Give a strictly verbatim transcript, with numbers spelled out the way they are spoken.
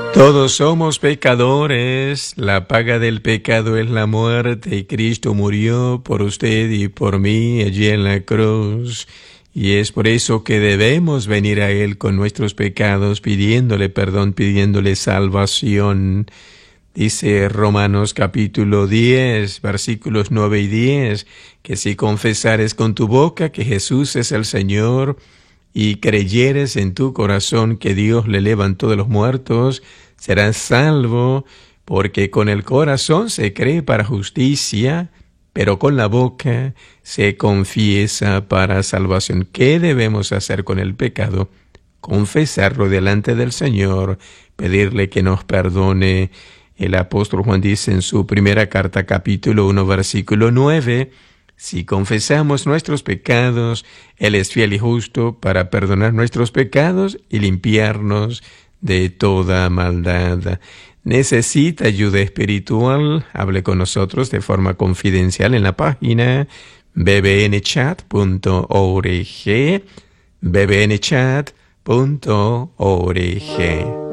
Todos somos pecadores, la paga del pecado es la muerte, y Cristo murió por usted y por mí allí en la cruz. Y es por eso que debemos venir a Él con nuestros pecados, pidiéndole perdón, pidiéndole salvación. Dice Romanos capítulo diez, versículos nueve y diez, que si confesares con tu boca que Jesús es el Señor, y creyeres en tu corazón que Dios le levantó de los muertos, serás salvo, porque con el corazón se cree para justicia, pero con la boca se confiesa para salvación. ¿Qué debemos hacer con el pecado? Confesarlo delante del Señor, pedirle que nos perdone. El apóstol Juan dice en su primera carta, capítulo uno, versículo nueve, si confesamos nuestros pecados, Él es fiel y justo para perdonar nuestros pecados y limpiarnos de toda maldad. ¿Necesita ayuda espiritual? Hable con nosotros de forma confidencial en la página b b n chat punto org, b b n chat punto org.